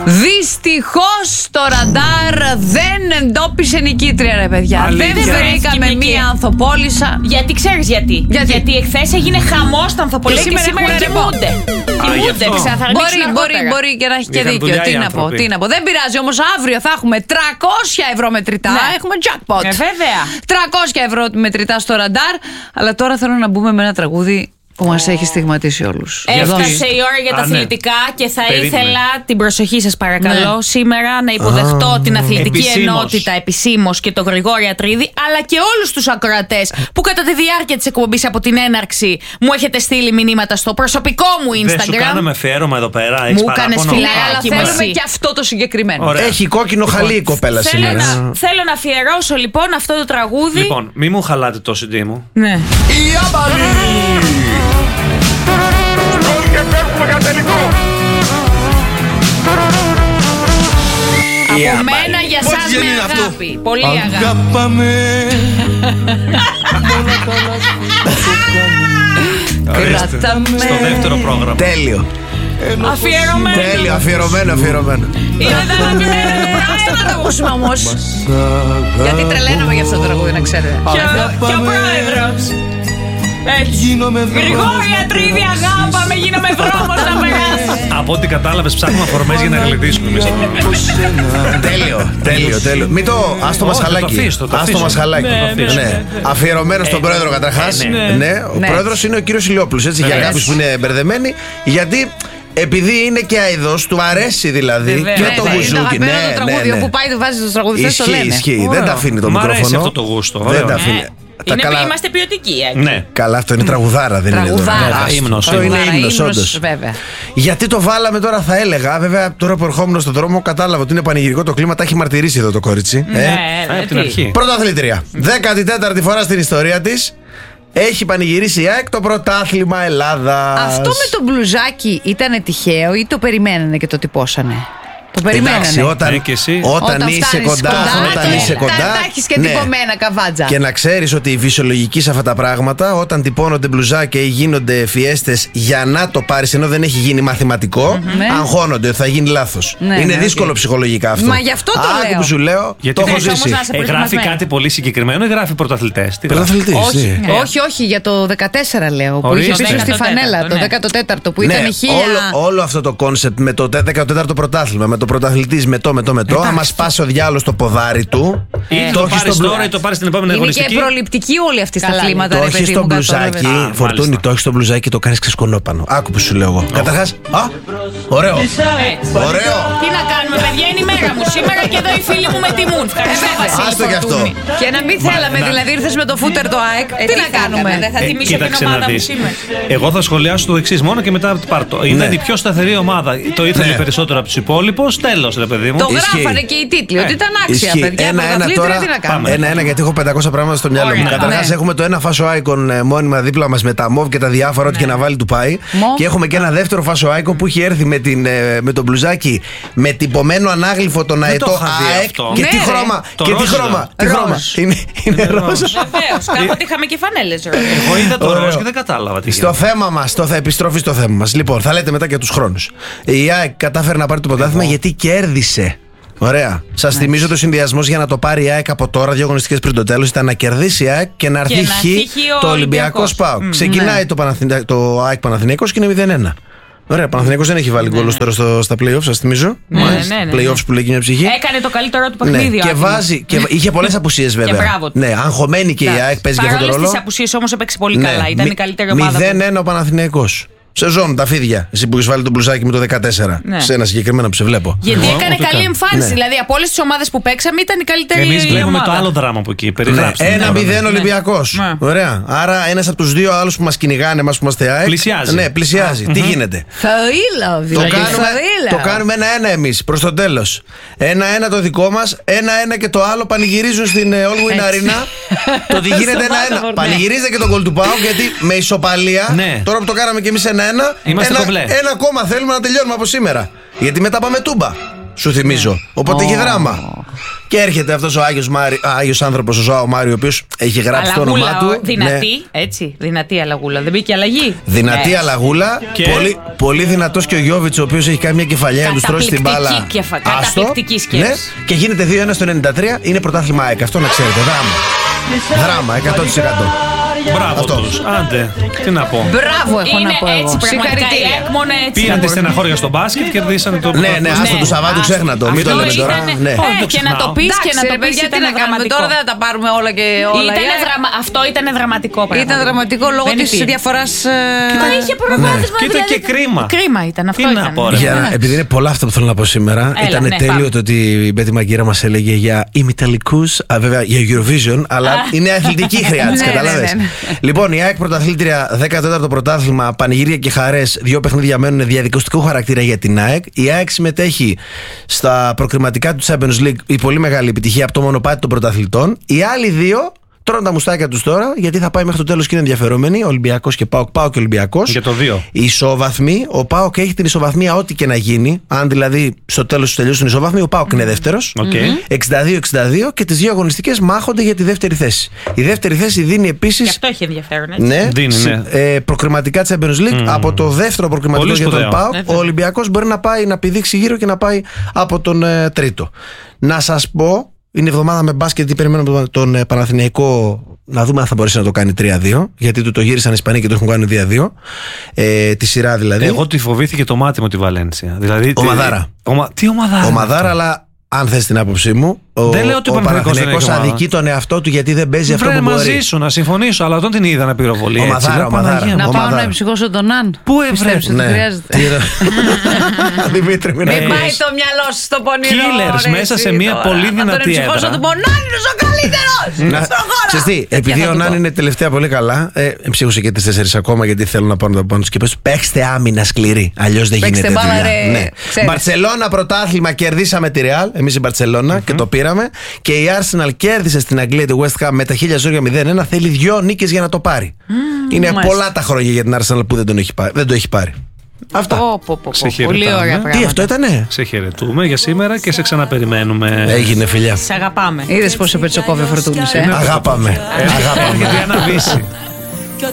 Δυστυχώς το ραντάρ δεν εντόπισε νικήτρια, ρε παιδιά. Δεν βρήκαμε μία ανθοπόλισσα. Γιατί ξέρεις γιατί? Γιατί εχθές έγινε χαμός στα ανθοπολία και σήμερα κοιμούνται. Μπορεί και να έχει και δίκιο. Τι να πω. Δεν πειράζει, όμως αύριο θα έχουμε 300 ευρώ μετρητά. Έχουμε jackpot. Βέβαια. 300 ευρώ μετρητά στο ραντάρ. Αλλά τώρα θέλω να μπούμε με ένα τραγούδι που μας έχει στιγματίσει όλους. Έφτασε η ώρα για τα αθλητικά και θα ήθελα την προσοχή σας παρακαλώ σήμερα να υποδεχτώ την αθλητική ενότητα επισήμως και τον Γρηγόρη Ατρίδη, αλλά και όλους τους ακροατές που κατά τη διάρκεια της εκπομπής από την έναρξη μου έχετε στείλει μηνύματα στο προσωπικό μου Instagram. Δεν σου κάναμε αφιέρωμα εδώ πέρα, μου κάνεις φυλάκι, αλλά θέλουμε και αυτό το συγκεκριμένο. Ωραία. Έχει κόκκινο χαλί η κοπέλα σήμερα. Θέλω να αφιερώσω λοιπόν αυτό το τραγούδι. Λοιπόν, μη μου χαλάτε το CD μου. Ναι. Από μένα για σας με αγάπη. Πολύ αγάπη. Κρατάμε. Στο δεύτερο πρόγραμμα. Τέλειο. Αφιερωμένο. Είναι τα αγαπημένα μου. Άσε να το ακούσουμε όμως. Γιατί τρελαίνομαι για αυτό το τραγούδι, να ξέρετε. Και ο πρόεδρος. Γρηγόρη Ατρίδη, αγάπαμε, γίνομαι δρόμος να περάσει. Από ό,τι κατάλαβες ψάχνουμε αφορμές για να γλεντήσουμε εμείς. Τέλειο. Μην το. Άστο μασχαλάκι. Αφιερωμένο στον πρόεδρο καταρχάς. Ο πρόεδρος είναι ο κύριος Ηλιόπουλος. Έτσι, για κάποιους που είναι μπερδεμένοι. Γιατί. Επειδή είναι και αηδός, του αρέσει δηλαδή. Και το γουζούκι. Ναι. Όπου πάει, του βάζει τους τραγουδιστές, το λένε. Ισχύει. Δεν τα αφήνει το μικρόφωνο. Μ' αρέσει αυτό το γούστο. Δεν τα αφήνει. Είμαστε ποιοτικοί, ναι. Καλά, αυτό είναι τραγουδάρα, δεν είναι ύμνος. Αυτό είναι ύμνος, όντως. Γιατί το βάλαμε τώρα, θα έλεγα. Βέβαια, τώρα που ερχόμουν στον δρόμο, κατάλαβα ότι είναι πανηγυρικό το κλίμα. Τα έχει μαρτυρήσει εδώ το κορίτσι. Από την αρχή. Πρωταθλήτρια. 14η φορά στην ιστορία της. Έχει πανηγυρίσει η ΑΕΚ το πρωτάθλημα Ελλάδας. Αυτό με το μπλουζάκι ήταν τυχαίο ή το περιμένανε και το τυπώσανε? Το περιμένανε. Εντάξει, όταν είσαι κοντά. Τα έχεις και τυπωμένα καβάτζα. Και να ξέρεις ότι η φυσιολογική σε αυτά τα πράγματα, όταν τυπώνονται μπλουζάκια ή γίνονται φιέστες για να το πάρεις ενώ δεν έχει γίνει μαθηματικό, αγχώνονται ότι θα γίνει λάθος. Είναι δύσκολο ψυχολογικά αυτό. Μα γι' αυτό το λέω. Που σου λέω, γιατί το έχω ζήσει. Γράφει κάτι πολύ συγκεκριμένο ή γράφει πρωταθλητές? Όχι, για το 14 λέω. Που είχε πίσω στη φανέλα, το 14ο που ήταν 1000. Όλο αυτό το κόνσεπτ με το 14ο πρωτάθλημα, με το πρωταθλητής μετό. Άμα σπάσει ο διάλογος το ποδάρι του. Το πάρεις τώρα ή το πάρεις την επόμενη αγωνιστική. Είναι και προληπτική όλοι αυτοί στα αθλήματα. Το έχεις στο μπλουζάκι, Φορτούνη, το έχεις στο μπλουζάκι και το κάνεις ξεσκονόπανο. Άκου που σου λέω εγώ. Καταρχάς, ωραίο. Τι να κάνουμε, παιδιά, είναι η μέρα μου σήμερα και εδώ οι φίλοι μου με τιμούν. Άστο κι αυτό. Και να μην θέλαμε, δηλαδή ήρθες με το φούτερ το ΑΕΚ. Τι να κάνουμε? Δεν θα τιμήσω την ομάδα μου σήμερα. Εγώ θα σχολιάσω το εξής μόνο και μετά πάρτο. Είναι η πιο σταθερή ομάδα. Το ήθελε περισσότερο από τους υπόλοιπους. Τέλος, ρε παιδί μου. Το γράφανε και οι τίτλοι ότι ήταν άξια, παιδιά. Ένα τώρα. Ένα γιατί έχω 500 πράγματα στο μυαλό μου. Καταρχάς έχουμε το ένα φάσο icon μόνιμα δίπλα μας με τα MOV και τα διάφορα, ό,τι και να βάλει του πάει. Και έχουμε και ένα δεύτερο φάσο icon που έχει έρθει με το μπλουζάκι με τυπωμένο ανάγλυφο τον αετό ΑΕΚ. Και τι χρώμα. Τι χρώμα. Είναι ρόζα. Βεβαίως. Κάποτε είχαμε και φανέλες. Εγώ είδα το ροζ και δεν κατάλαβα τι. Στο θέμα μας, επιστροφή στο θέμα μας. Λοιπόν, θα λέτε μετά για τους χρόνους. Η ΑΕΚ κατάφερε να πάρει το πρωτάθλημα γιατί κέρδισε. Ωραία. Σας θυμίζω το συνδυασμός για να το πάρει η ΑΕΚ από τώρα, 2 αγωνιστικές πριν το τέλος, ήταν να κερδίσει η ΑΕΚ και να έρθει το Ολυμπιακό ΠΑΟΚ. Ξεκινάει το ΑΕΚ Παναθηναϊκός και είναι 0-1. Ωραία, Παναθηναϊκός δεν έχει βάλει γκολ τώρα στα play-offs, σας θυμίζω. Play-offs που λέει και μια ψυχή. Έκανε το καλύτερο του παιχνίδι. Και βάζει. Είχε πολλές απουσίες βέβαια. Ναι, αγχωμένη και η ΑΕΚ παίζει για αυτόν τον ρόλο. Στις απουσίες όμως έπαιξε πολύ καλά. Ήταν η καλύτερη ομάδα. 0-1 ο Παναθηναϊκός. Σεζόν, τα φίδια. Εσύ που έχεις βάλει το μπλουζάκι με το 14. Σε ένα συγκεκριμένο που σε βλέπω. Γιατί έκανε καλή εμφάνιση. Δηλαδή από όλες τις ομάδες που παίξαμε ήταν η καλύτερη. Εμείς βλέπουμε το άλλο δράμα από εκεί. 1-0 Ολυμπιακός. Ωραία. Άρα ένας από τους δύο άλλους που μας κυνηγάνε, εμάς που είμαστε ΑΕΚ. Πλησιάζει. Ναι, πλησιάζει. Τι γίνεται? Το κάνουμε 1-1 εμείς προς το τέλος. 1-1 το δικό μας. 1-1 και το άλλο πανηγυρίζουν στην All Win Arena. Το ότι γίνεται 1-1. Πανηγυρίζεται και τον γκολ του ΠΑΟΚ γιατί με ισοπαλία. Τώρα που το κάναμε κι εμείς 1-1. Ένα ακόμα θέλουμε να τελειώνουμε από σήμερα. Γιατί μετά πάμε Τούμπα. Σου θυμίζω. Οπότε έχει δράμα. Και έρχεται αυτός ο Άγιος άνθρωπος, ο Ζωάο Μάριο, ο οποίος έχει γράψει το όνομά του. Δυνατή, έτσι. Δυνατή αλλαγούλα. Δεν μπήκε αλλαγή. Δυνατή αλλαγούλα. Πολύ δυνατός και ο Γιώβιτς, ο οποίος έχει κάνει μια κεφαλιά να του τρώσει την μπάλα. Καταπληκτική σκέψη. Ναι, και γίνεται 2-1 στο 93. Είναι πρωτάθλημα ΑΕΚ. Αυτό να ξέρετε. Δράμα 100%. Μπράβο τους. Άντε, τι να πω. Μπράβο, έχω να πω εγώ. Συγχαρητήρια. Πήγαν τη στεναχώρια στο μπάσκετ, κερδίσανε το πρωτάθλημα. Ναι, άστο του Σαββάτου, ξέχνα το. Μην το λέμε τώρα. Και να το πει και να το πει. Γιατί να κάνουμε τώρα, δεν θα τα πάρουμε όλα και όλα. Αυτό ήταν δραματικό πράγμα. Ήταν δραματικό λόγω τη διαφορά. Μα είχε προβάδισμα. Και ήταν και κρίμα. Κρίμα ήταν αυτό. Επειδή είναι πολλά αυτά που θέλω να πω σήμερα, ήταν τέλειο το ότι η Μπέτη Μαγκύρα μας έλεγε για ημιτελικούς, βέβαια για Eurovision, αλλά είναι αθλητική χρειά της, καταλάβες. Λοιπόν, η ΑΕΚ πρωταθλήτρια, 14ο πρωτάθλημα, πανηγύρια και χαρές. 2 παιχνίδια μένουν διαδικαστικού χαρακτήρα για την ΑΕΚ. Η ΑΕΚ συμμετέχει στα προκριματικά του Champions League, η πολύ μεγάλη επιτυχία από το μονοπάτι των πρωταθλητών. Οι άλλοι 2 τρώνε τα μουστάκια τους τώρα, γιατί θα πάει μέχρι το τέλος και είναι ενδιαφερόμενοι. Ολυμπιακός και ΠΑΟΚ, ΠΑΟΚ και Ολυμπιακός. Για το 2. Οι ισοβαθμοί, ο ΠΑΟΚ έχει την ισοβαθμία ό,τι και να γίνει. Αν δηλαδή στο τέλος του τελειώσουν οι ισοβαθμοί, ο ΠΑΟΚ είναι δεύτερος. 62-62 και τις 2 αγωνιστικές μάχονται για τη δεύτερη θέση. Η δεύτερη θέση δίνει επίσης. Και αυτό έχει ενδιαφέρον, έτσι. Ναι, δίνει, ναι. Προκριματικά Champions League. Από το δεύτερο προκριματικό για τον ΠΑΟΚ, ο Ολυμπιακός μπορεί να πάει να πηδήξει γύρω και να πάει από τον τρίτο. Να σας πω. Είναι εβδομάδα με μπάσκετ, γιατί περιμένουμε τον Παναθηναϊκό να δούμε αν θα μπορέσει να το κάνει 3-2. Γιατί το γύρισαν οι Ισπανοί και το έχουν κάνει 2-2. Τη σειρά δηλαδή. Εγώ τη φοβήθηκε το μάτι μου τη Βαλένσια. Δηλαδή, Ομαδάρα. Τι ομαδάρα. Ομαδάρα, αλλά αν θες την άποψή μου, ο Παναθηναϊκός αδικεί τον εαυτό του γιατί δεν παίζει αυτό που μπορεί. Μαζί σου, να συμφωνήσω, αλλά όταν την είδα να πυροβολεί. Ομαδάρα. Να πάω να ψυχώσω τον Αν. Πού έβρεψε. Δεν χρειάζεται. Δημήτρη, μην πάει το μυαλό σου στο πονηρό. Killers μέσα σε μια πολύ δυνατή έδρα. Να ψυχώσω τον Νάν, είναι ο καλύτερος. Ξέρεις τι, επειδή ο Νάν είναι τελευταία πολύ καλά, ψήχωσε και τις 4 ακόμα γιατί θέλω να πάω να τα πάνω τους και πες παίξτε άμυνα σκληρή. Αλλιώς δεν γίνεται δουλειά. Μπαρτσελώνα πρωτάθλημα, κερδίσαμε τη Ρεάλ, εμείς η Μπαρτσελώνα και το πήραμε. Και η Arsenal κέρδισε στην Αγγλία τη West Ham με τα 1000-0-1. Θέλει 2 νίκες για να το πάρει. Είναι πολλά τα χρόνια για την Arsenal που δεν το έχει πάρει. Αυτά. Πολύ ωραία πράγματα. Τι αυτό ήτανε. Σε χαιρετούμε για σήμερα και σε ξαναπεριμένουμε. Έγινε, φιλιά. Σε αγαπάμε. Είδες πόσο πετσοκόβε φορτούνησε. Αγάπαμε. Έρχεται η αναβίση.